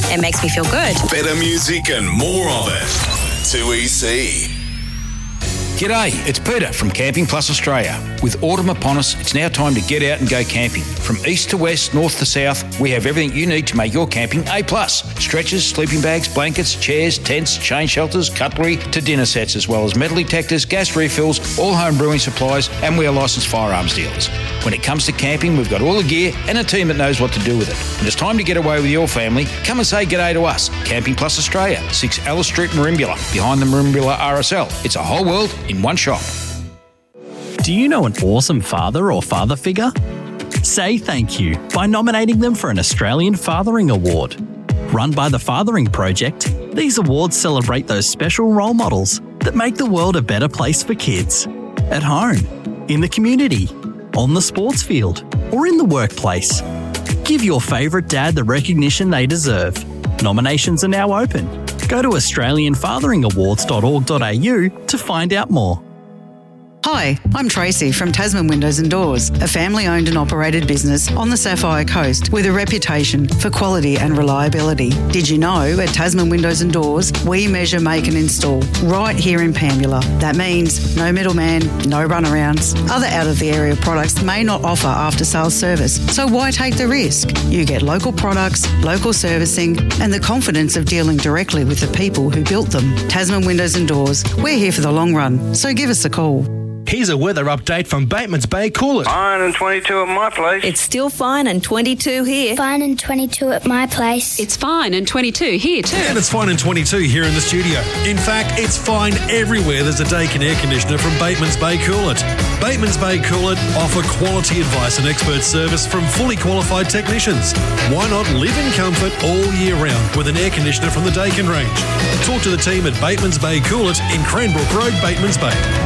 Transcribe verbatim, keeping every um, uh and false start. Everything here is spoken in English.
It makes me feel good. Better music and more of it. two E C. G'day, it's Peter from Camping Plus Australia. With autumn upon us, it's now time to get out and go camping. From east to west, north to south, we have everything you need to make your camping A plus. Stretchers, sleeping bags, blankets, chairs, tents, chain shelters, cutlery to dinner sets, as well as metal detectors, gas refills, all home brewing supplies, and we are licensed firearms dealers. When it comes to camping, we've got all the gear and a team that knows what to do with it. When it's time to get away with your family, come and say g'day to us. Camping Plus Australia, six Alice Street, Merimbula, behind the Merimbula R S L. It's a whole world in one shop. Do you know an awesome father or father figure? Say thank you by nominating them for an Australian Fathering Award. Run by the Fathering Project, these awards celebrate those special role models that make the world a better place for kids. At home, in the community, on the sports field, or in the workplace. Give your favourite dad the recognition they deserve. Nominations are now open. Go to australian fathering awards dot org dot a u to find out more. Hi, I'm Tracy from Tasman Windows and Doors, a family-owned and operated business on the Sapphire Coast with a reputation for quality and reliability. Did you know at Tasman Windows and Doors, we measure, make and install right here in Pambula. That means no middleman, no runarounds. Other out-of-the-area products may not offer after-sales service, so why take the risk? You get local products, local servicing and the confidence of dealing directly with the people who built them. Tasman Windows and Doors, we're here for the long run, so give us a call. Here's a weather update from Bateman's Bay Coolers. Fine and twenty-two at my place. It's still fine and twenty-two here. Fine and twenty-two at my place. It's fine and twenty-two here too. And it's fine and twenty-two here in the studio. In fact, it's fine everywhere there's a Daikin air conditioner from Bateman's Bay Coolant. Bateman's Bay Coolant offer quality advice and expert service from fully qualified technicians. Why not live in comfort all year round with an air conditioner from the Daikin range? Talk to the team at Bateman's Bay Coolant in Cranbrook Road, Bateman's Bay.